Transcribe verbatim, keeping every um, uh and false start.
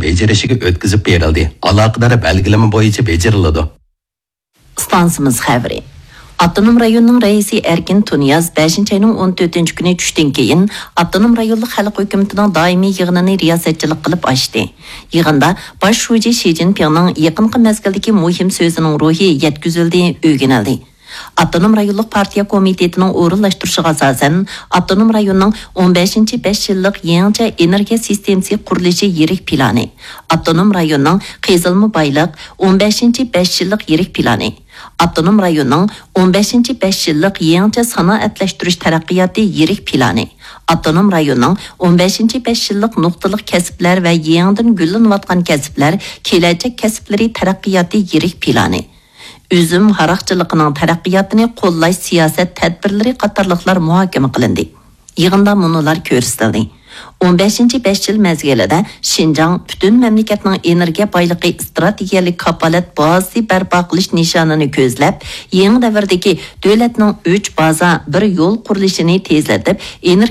bejirishiga o'tkazib berildi. Aloqador belgilama bo'yicha bejiriladi. Stansimiz xabari. Abdunum rayonunun reisi Erkin Tunyaz beshinchi ayning o'n to'rtinchi kuni tushdan keyin Abdunum rayonlik xalq hukumatining doimiy yig'inini riyosatchilik qilib ochdi. Yig'inda bosh shuji Shi Jinpingning yaqinqi mezgildagi muhim so'zining ruhi yetkazildi, o'rganildi. Abdunum rayonlik partiya komitetining o'rinlashtirishiga asosan Abdunum rayonining o'n beshinchi besh yillik yangi energiya sistemasi qurilishi yirik plani, Abdunum rayonining qazilma boyliq o'n beshinchi besh yillik yirik plani, Abdunum rayonining o'n beshinchi besh yillik yangi sanoatlashtirish taraqqiyoti yirik plani, Abdunum rayonining o'n beshinchi besh yillik nuqtaliq kasblar va yangidan gullanayotgan kasblar kelajak kasblari taraqqiyoti yirik plani. Üzüm haraqçılığının taraqqiyotini qo'llash siyosat tadbirlari qatorliqlar muhokama qilindi. Yig'inda munolar ko'rsatildi. o'n beshinchi besh yil mezgilida Xinjiang butun mamlakatning energiya boyligi strategiyalik kapolat bazasi barpo qilish nishonini ko'zlab, yangi davrdagi davlatning uch baza bir yo'l qurilishini tezlatib,